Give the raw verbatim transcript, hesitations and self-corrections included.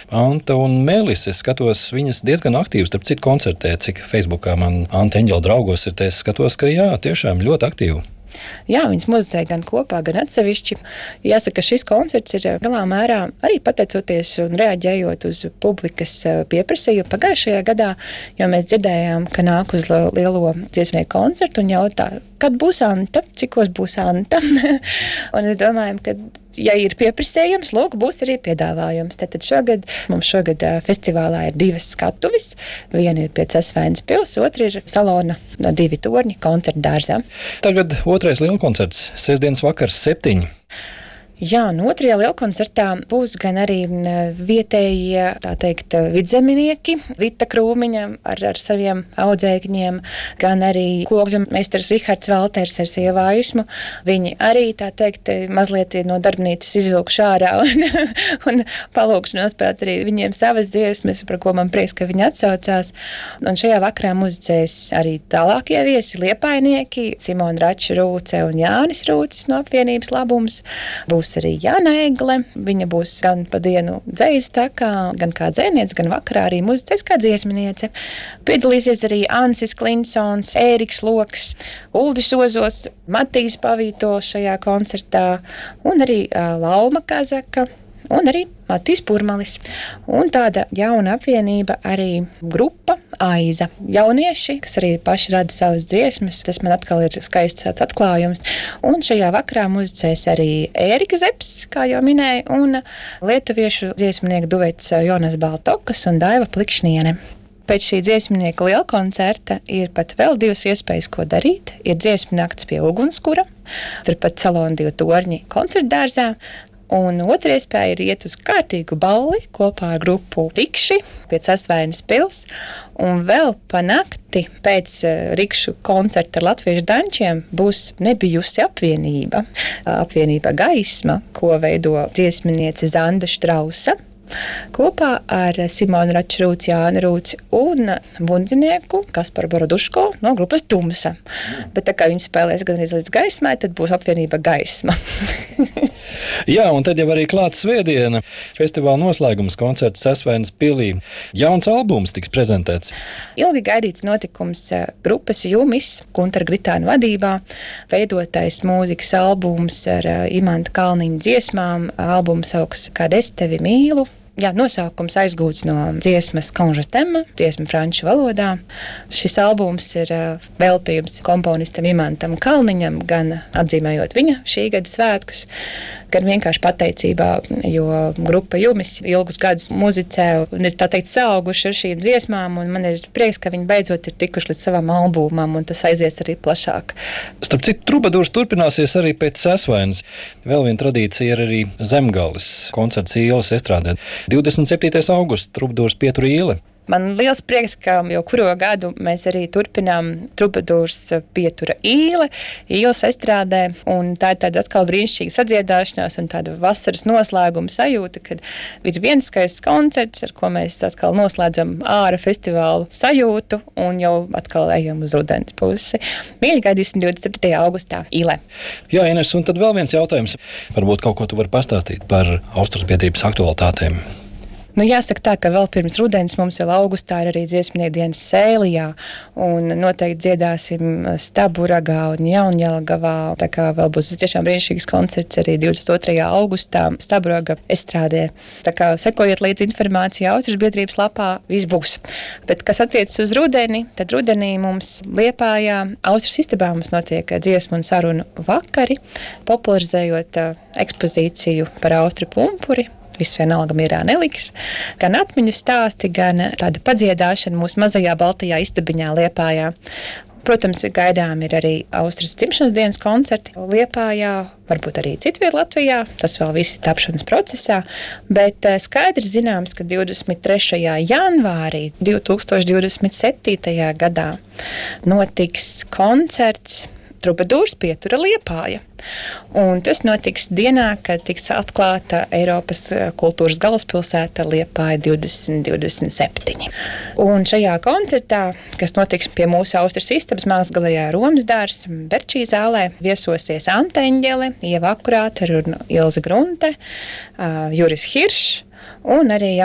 Anta un Melis, es skatos viņas diezgan aktīvas, starp citu koncertē, cik Facebookā man Anta Eņģela draugos ir, te es skatos, ka jā, tiešām ļoti aktīvi. Jā, viņas muzicē gan kopā, gan atsevišķi. Jāsaka, šis koncerts ir lielā mērā arī pateicoties un reaģējot uz publikas pieprasījumu pagājušajā gadā, jo mēs dzirdējām, ka nāk uz lielo dziesmnieku koncertu un jautā, kad būs Anta, cikos būs Anta. Un es domāju, ka ja ir pieprasījums, lūk, būs arī piedāvājums. Tātad šogad, mums šogad festivālā ir divas skatuves. Viena ir pie Cesvaines pils, otra ir salona no divi torņi koncerta dārzā. Tagad otrais lielkoncerts, sestdienas vakars septiņi. Jā, un otrajā lielkoncertā būs gan arī vietējie, tā teikt, vidzemnieki, Vita Krūmiņa ar, ar saviem audzēkņiem, gan arī kokļu meistars Rihards Valters ar sievu Aismu. Viņi arī, tā teikt, mazliet no darbnīcas izvilkuši ārā un, un palūkšu nospēlēt arī viņiem savas dziesmas, par ko man prieks, ka viņi atsaucās. Un šajā vakarā muzicēs arī tālākie viesi liepainieki, Simona Rača Rūce un Jānis Rūcis no apvienības labums. Būs arī Jāna Egle, viņa būs gan pa dienu dzejas takā, gan kā dzēniece, gan vakarā arī muzicēs kā dziesminiece. Piedalīsies arī Ansis Klinsons, Ēriks Loks, Uldis Ozos, Matīs Pavītols šajā koncertā un arī uh, Lauma Kazaka un arī Matīs Purmalis. Un tāda jauna apvienība arī grupa Aiza. Jaunieši, kas arī paši rada savas dziesmas, tas man atkal ir skaists atklājums. Un šajā vakarā muzicēs arī Ērika Zeps, kā jau minēju, un lietuviešu dziesmnieku duets Jonas Baltokas un Daiva Plikšniene. Pēc šī dziesmnieka lielkoncerta ir pat vēl divas iespējas, ko darīt. Ir dziesmu nakts pie ugunskura, turpat salona divi torņi koncertdārzā. Un otra iespēja ir iet uz kārtīgu balli kopā ar grupu Rikši pie Cesvainas pils. Un vēl pa nakti pēc Rikšu koncerta ar latviešu dančiem būs nebijusi apvienība. Apvienība Gaisma, ko veido dziesminiece Zanda Štrausa. Kopā ar Simonu Rača Rūci, Jāni Rūci un bundzinieku Kasparu Boroduško no grupas Tumsa. Bet tā kā viņi spēlēs gan līdz gaismai, tad būs apvienība Gaisma. Jā, un tad jau arī klāta svētdiena. Festivāla noslēgums koncerts Cesvainas pilī. Jauns albums tiks prezentēts. Ilgi gaidīts notikums grupas Jumis, Guntara Gritāna vadībā, veidotais mūzikas albums ar Imanta Kalniņa dziesmām. Albums sauks Kad es tevi mīlu. Jā, nosaukums aizgūts no dziesmas Konža Tema, dziesma franču valodā. Šis albums ir veltījums komponistam Imantam Kalniņam, gan atzīmējot viņa šī gada svētkus, gan vienkārši pateicībā, jo grupa Jumis ilgus gadus muzicē un ir, tā teikt, sauguši ar šīm dziesmām, un man ir prieks, ka viņi beidzot ir tikuši līdz savam albumam, un tas aizies arī plašāk. Starp citu, trubadūrs turpināsies arī pēc Cesvainas. Vēl viena tradīcija ir arī Zemgales koncerts ielas estrādē. divdesmit septītais augusts, trubadūrs Pietura iela. Man liels prieks, ka jau kuro gadu mēs arī turpinām trubadūrs Pietura īle, īles estrādē, un tā ir tāda atkal brīnišķīga sadziedāšanās un tāda vasaras noslēguma sajūta, kad ir viens skaists koncerts, ar ko mēs atkal noslēdzam āra festivālu sajūtu un jau atkal ejam uz rudens pusi. Mīļi gaidīsim divdesmit septītajā augustā īlē. Jā, Ines, un tad vēl viens jautājums. Varbūt kaut ko tu vari pastāstīt par Austrumu biedrības aktualitātēm. Nu, jāsaka tā, ka vēl pirms rudens mums vēl augustā ir arī dziesmnieku dienas Sēlijā, un noteikti dziedāsim Staburagā un Jaunjelgavā. Tā kā vēl būs tiešām brīnišķīgs koncerts arī divdesmit otrajā augustā Staburaga estrādē. Tā kā sekojiet līdz informācijā Austrumu biedrības lapā, viss būs. Bet, kas attiecas uz rudeni, tad rudenī mums Liepājā Austrumu istabā mums notiek dziesmu un sarunu vakari, popularizējot ekspozīciju par Austru pumpuri. Viss vienalga mierā neliks. Gan atmiņu stāsti, gan tāda padziedāšana mūsu mazajā baltajā istabiņā Liepājā. Protams, gaidām ir arī Austrumas dzimšanas dienas koncerti Liepājā, varbūt arī citviet Latvijā. Tas vēl viss ir tapšanas procesā. Bet skaidri zināms, ka divdesmit trešajā janvārī divi tūkstoši divdesmit septītajā gadā notiks koncerts Trubadūrs Pietura Liepāja. Un tas notiks dienā, kad tiks atklāta Eiropas kultūras galvaspilsēta Liepāja divdesmit divdesmit septiņi. Un šajā koncertā, kas notiks pie mūsu Austrumas istabas Mākslas galerijā Romas dārzs Berčī zālē, viesosies Anta Eņģele, Ieva Akurāte un Ilze Grunte, Juris Hiršs un arī